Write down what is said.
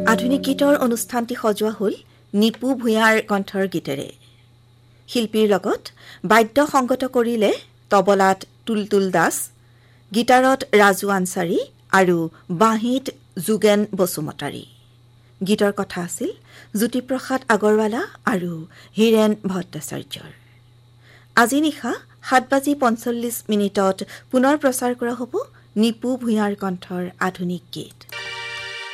আধুনিক গীতৰ অনুষ্ঠানটি সজোৱা হ'ল নিপু ভূঞাৰ কণ্ঠৰ গীতেৰে। শিল্পীৰ লগত বাদ্য সংগত কৰিলে তবলাত তুলতুল দাস, গীটাৰত ৰাজু আনচাৰী আৰু বাঁহীত যোগেন বসুমতাৰী। গীতৰ কথা আছিল জ্যোতিপ্ৰসাদ আগৰৱালা আৰু হীৰেন ভট্টাচাৰ্যৰ। আজি নিশা 7:45 পুনৰ প্ৰচাৰ কৰা হ'ব নিপু ভূঞাৰ কণ্ঠৰ আধুনিক গীত।